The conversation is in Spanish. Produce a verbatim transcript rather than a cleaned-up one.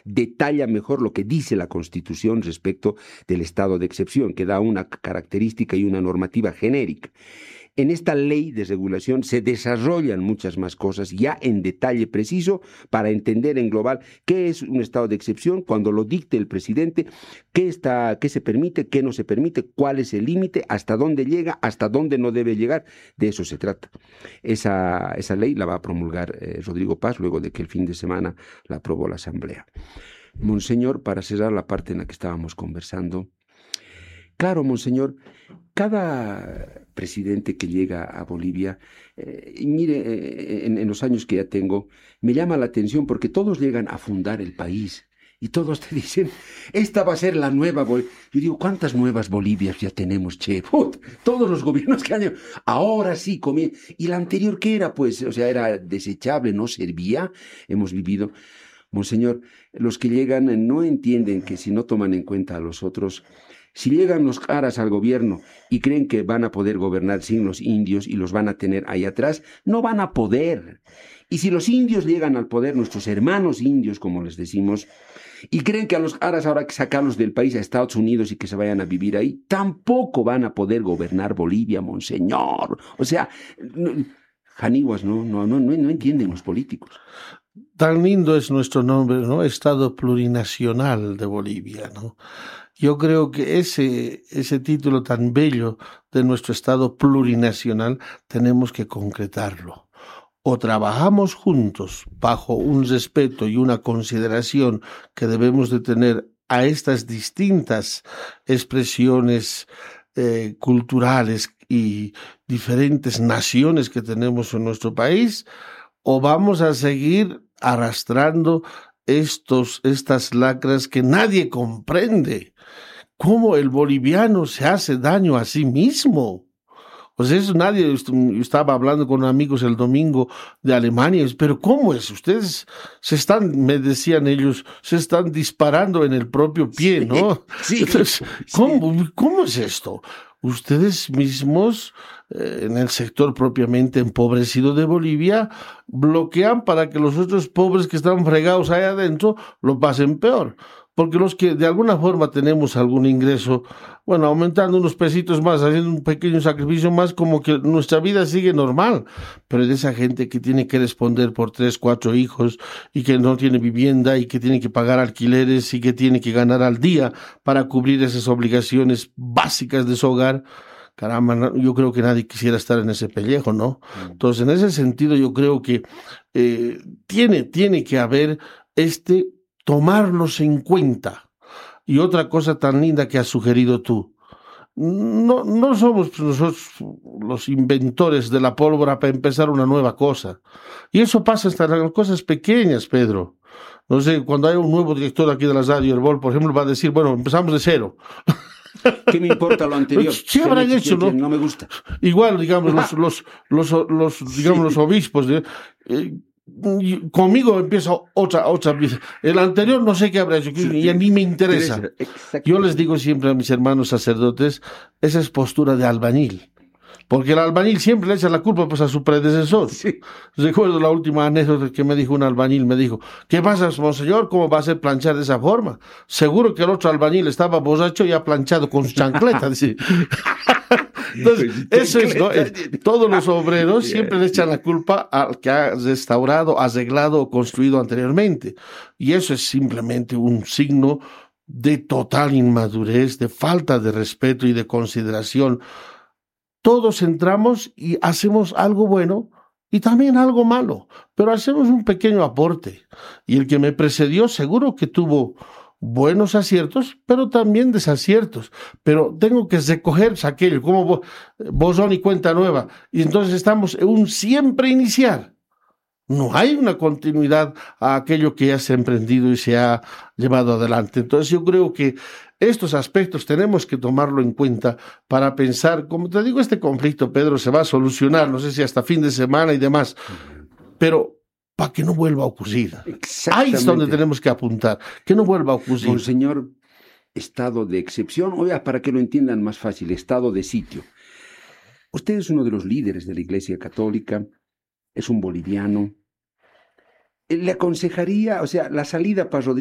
detalla mejor lo que dice la Constitución respecto del estado de excepción, que da una característica y una normativa genérica. En esta ley de regulación se desarrollan muchas más cosas ya en detalle preciso para entender en global qué es un estado de excepción, cuando lo dicte el presidente, qué está, qué se permite, qué no se permite, cuál es el límite, hasta dónde llega, hasta dónde no debe llegar. De eso se trata. Esa, esa ley la va a promulgar eh, Rodrigo Paz luego de que el fin de semana la aprobó la Asamblea. Monseñor, para cerrar la parte en la que estábamos conversando, claro, monseñor, cada presidente que llega a Bolivia, eh, y mire, eh, en, en los años que ya tengo, me llama la atención porque todos llegan a fundar el país y todos te dicen, esta va a ser la nueva Bolivia. Yo digo, ¿cuántas nuevas Bolivias ya tenemos, che? Put, todos los gobiernos que han... Ahora sí, comí. ¿Y la anterior qué era? Pues, o sea, era desechable, no servía. Hemos vivido... Monseñor, los que llegan no entienden que si no toman en cuenta a los otros, si llegan los aras al gobierno y creen que van a poder gobernar sin los indios y los van a tener ahí atrás, no van a poder. Y si los indios llegan al poder, nuestros hermanos indios, como les decimos, y creen que a los aras ahora hay que sacarlos del país a Estados Unidos y que se vayan a vivir ahí, tampoco van a poder gobernar Bolivia, monseñor. O sea, no, janiguas, no, no, no, no, no entienden los políticos. Tan lindo es nuestro nombre, ¿no? Estado plurinacional de Bolivia, ¿no? Yo creo que ese, ese título tan bello de nuestro Estado plurinacional tenemos que concretarlo. O trabajamos juntos bajo un respeto y una consideración que debemos de tener a estas distintas expresiones eh, culturales y diferentes naciones que tenemos en nuestro país, o vamos a seguir arrastrando estos, estas lacras que nadie comprende. ¿Cómo el boliviano se hace daño a sí mismo? O sea, eso nadie, yo estaba hablando con amigos el domingo de Alemania, pero ¿cómo es? Ustedes se están, me decían ellos, se están disparando en el propio pie, ¿no? Sí, sí, Entonces, ¿cómo, ¿cómo es esto? Ustedes mismos, eh, en el sector propiamente empobrecido de Bolivia, bloquean para que los otros pobres que están fregados ahí adentro lo pasen peor. Porque los que de alguna forma tenemos algún ingreso, bueno, aumentando unos pesitos más, haciendo un pequeño sacrificio más, como que nuestra vida sigue normal. Pero de esa gente que tiene que responder por tres, cuatro hijos y que no tiene vivienda y que tiene que pagar alquileres y que tiene que ganar al día para cubrir esas obligaciones básicas de su hogar, caramba, yo creo que nadie quisiera estar en ese pellejo, ¿no? Entonces, en ese sentido, yo creo que eh, tiene, tiene que haber este tomarlos en cuenta. Y otra cosa tan linda que has sugerido tú, no, no somos nosotros los inventores de la pólvora para empezar una nueva cosa. Y eso pasa hasta en las cosas pequeñas, Pedro. No sé, cuando hay un nuevo director aquí de la radio, Herbol, por ejemplo, va a decir, bueno, empezamos de cero. ¿Qué me importa lo anterior? ¿Qué habrán hecho, no? No me gusta. Igual, digamos, los, los, los, los, digamos, sí. los obispos, eh, conmigo empieza otra, otra. El anterior no sé qué habrá hecho y a mí me interesa. Yo les digo siempre a mis hermanos sacerdotes, esa es postura de albañil. Porque el albañil siempre le echa la culpa pues, a su predecesor. Sí. Recuerdo la última anécdota que me dijo un albañil, me dijo, ¿qué pasa, monseñor? ¿Cómo va a ser planchar de esa forma? Seguro que el otro albañil estaba borracho y ha planchado con su chancleta. Entonces, eso es, ¿no? Todos los obreros siempre le echan la culpa al que ha restaurado, arreglado o construido anteriormente. Y eso es simplemente un signo de total inmadurez, de falta de respeto y de consideración. Todos entramos y hacemos algo bueno y también algo malo, pero hacemos un pequeño aporte. Y el que me precedió seguro que tuvo buenos aciertos, pero también desaciertos. Pero tengo que recoger aquello, como bosón y cuenta nueva. Y entonces estamos en un siempre iniciar. No hay una continuidad a aquello que ya se ha emprendido y se ha llevado adelante. Entonces yo creo que estos aspectos tenemos que tomarlo en cuenta para pensar, como te digo, este conflicto, Pedro, se va a solucionar, no sé si hasta fin de semana y demás, pero para que no vuelva a ocurrir. Ahí es donde tenemos que apuntar, que no vuelva a ocurrir. Monseñor, estado de excepción, oiga, para que lo entiendan más fácil, estado de sitio. Usted es uno de los líderes de la Iglesia Católica, es un boliviano. Le aconsejaría, o sea, la salida para Rodrigo